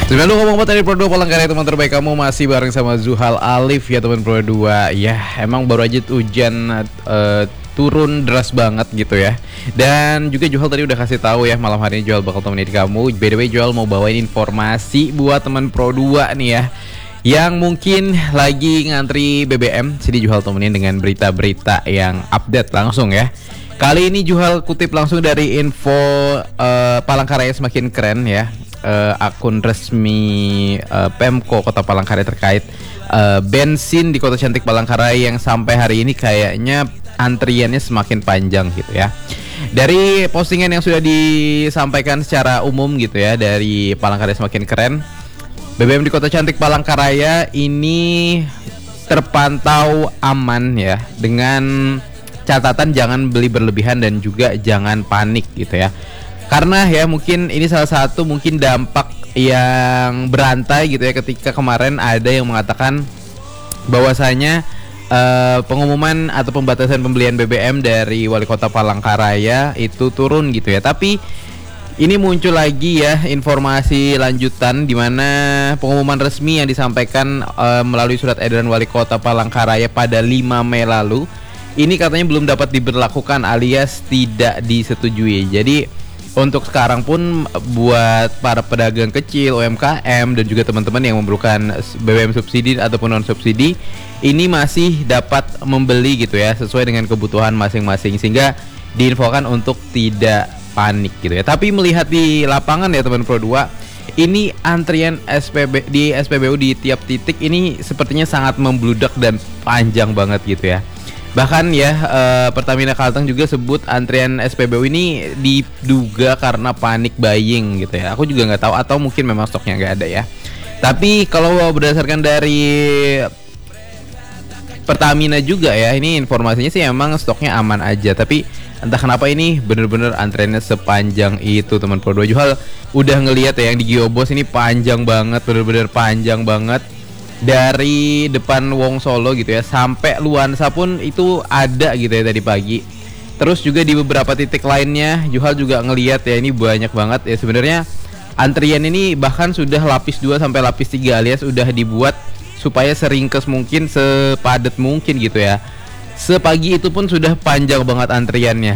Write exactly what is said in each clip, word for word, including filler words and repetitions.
Sebenarnya lu ngomong tadi Pro dua Palangkaraya, teman terbaik kamu masih bareng sama Zuhal Alif ya teman Pro dua. Ya emang baru aja hujan uh, turun deras banget gitu ya. Dan juga Juhal tadi udah kasih tahu ya malam hari ini Juhal bakal temenin kamu. By the way Juhal mau bawain informasi buat teman Pro dua nih ya, yang mungkin lagi ngantri B B M. Sini Juhal temenin dengan berita-berita yang update langsung ya. Kali ini Juhal kutip langsung dari info uh, Palangkaraya semakin keren ya. Uh, akun resmi uh, Pemko Kota Palangkaraya terkait uh, bensin di Kota Cantik Palangkaraya yang sampai hari ini kayaknya antriannya semakin panjang gitu ya. Dari postingan yang sudah disampaikan secara umum gitu ya dari Palangkaraya semakin keren, B B M di Kota Cantik Palangkaraya ini terpantau aman ya, dengan catatan jangan beli berlebihan dan juga jangan panik gitu ya. Karena ya mungkin ini salah satu mungkin dampak yang berantai gitu ya, ketika kemarin ada yang mengatakan bahwasanya uh, pengumuman atau pembatasan pembelian B B M dari Wali Kota Palangkaraya itu turun gitu ya. Tapi ini muncul lagi ya informasi lanjutan di mana pengumuman resmi yang disampaikan uh, melalui surat edaran Wali Kota Palangkaraya pada lima Mei lalu ini katanya belum dapat diberlakukan alias tidak disetujui. Jadi untuk sekarang pun buat para pedagang kecil, U M K M dan juga teman-teman yang memerlukan B B M subsidi ataupun non subsidi ini masih dapat membeli gitu ya, sesuai dengan kebutuhan masing-masing, sehingga diinfokan untuk tidak panik gitu ya. Tapi melihat di lapangan ya teman Pro dua, ini antrian S P B di S P B U di tiap titik ini sepertinya sangat membludak dan panjang banget gitu ya. Bahkan ya uh, Pertamina Kalteng juga sebut antrian S P B U ini diduga karena panik buying gitu ya. Aku juga nggak tahu, atau mungkin memang stoknya nggak ada ya. Tapi kalau berdasarkan dari Pertamina juga ya, ini informasinya sih emang stoknya aman aja. Tapi entah kenapa ini bener-bener antriannya sepanjang itu teman Pro dua. Juhal udah ngelihat ya yang di Giobos ini panjang banget, bener-bener panjang banget. Dari depan Wong Solo gitu ya sampai Luansa pun itu ada gitu ya tadi pagi. Terus juga di beberapa titik lainnya Juhal juga ngelihat ya, ini banyak banget ya sebenarnya. Antrian ini bahkan sudah lapis dua sampai lapis tiga alias sudah dibuat supaya seringkes mungkin, sepadat mungkin gitu ya. Sepagi itu pun sudah panjang banget antriannya.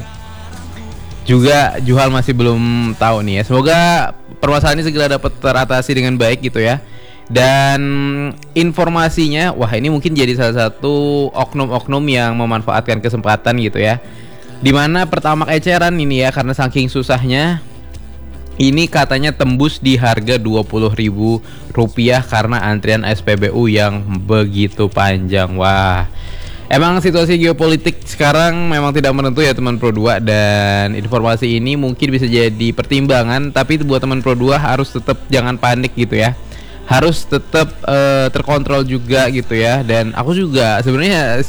Juga Juhal masih belum tahu nih ya. Semoga permasalahan ini segera dapat teratasi dengan baik gitu ya. Dan informasinya, wah ini mungkin jadi salah satu oknum-oknum yang memanfaatkan kesempatan gitu ya. Dimana Pertamax eceran ini ya, karena saking susahnya ini katanya tembus di harga dua puluh ribu rupiah karena antrian S P B U yang begitu panjang. Wah, emang situasi geopolitik sekarang memang tidak menentu ya teman Pro dua. Dan informasi ini mungkin bisa jadi pertimbangan, tapi buat teman Pro dua harus tetap jangan panik gitu ya. Harus tetap uh, terkontrol juga gitu ya. Dan aku juga sebenarnya